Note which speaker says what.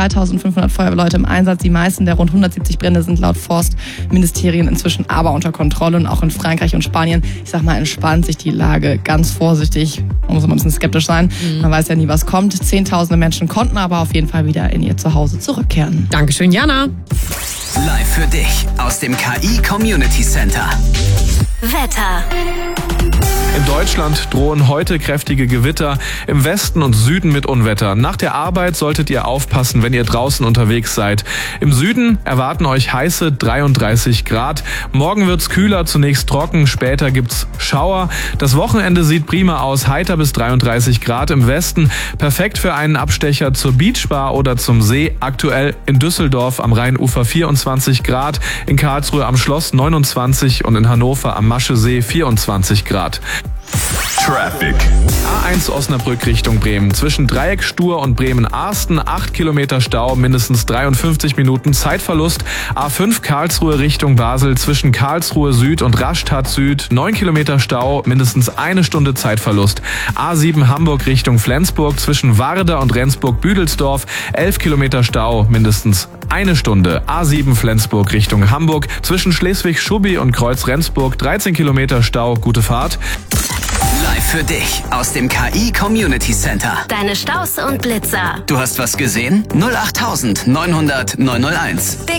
Speaker 1: 2500 Feuerwehrleute im Einsatz. Die meisten der rund 170 Brände sind laut Forstministerien inzwischen aber unter Kontrolle. Und auch in Frankreich und Spanien, ich sag mal, entspannt sich die Lage ganz vorsichtig. Man muss immer ein bisschen skeptisch sein. Man weiß ja nie, was kommt. Zehntausende Menschen konnten aber auf jeden Fall wieder in ihr Zuhause zurückkehren.
Speaker 2: Dankeschön, Jana.
Speaker 3: Live für dich aus dem KI Community Center.
Speaker 4: Wetter.
Speaker 5: In Deutschland drohen heute kräftige Gewitter, im Westen und Süden mit Unwetter. Nach der Arbeit solltet ihr aufpassen, wenn ihr draußen unterwegs seid. Im Süden erwarten euch heiße 33 Grad. Morgen wird's kühler, zunächst trocken, später gibt's Schauer. Das Wochenende sieht prima aus, heiter bis 33 Grad im Westen. Perfekt für einen Abstecher zur Beachbar oder zum See. Aktuell in Düsseldorf am Rheinufer 24 Grad, in Karlsruhe am Schloss 29 und in Hannover am Maschesee 24 Grad.
Speaker 6: Traffic.
Speaker 5: A1 Osnabrück Richtung Bremen. Zwischen Dreieck Stur und Bremen-Arsten 8 Kilometer Stau, mindestens 53 Minuten Zeitverlust. A5 Karlsruhe Richtung Basel. Zwischen Karlsruhe Süd und Rastatt Süd 9 Kilometer Stau, mindestens 1 Stunde Zeitverlust. A7 Hamburg Richtung Flensburg. Zwischen Warder und Rendsburg-Büdelsdorf 11 Kilometer Stau, mindestens 1 Stunde. A7 Flensburg Richtung Hamburg. Zwischen Schleswig-Schubi und Kreuz-Rendsburg 13 Kilometer Stau, gute Fahrt.
Speaker 3: Live für dich aus dem KI Community Center.
Speaker 4: Deine Staus und Blitzer.
Speaker 3: Du hast was gesehen? 08900 901.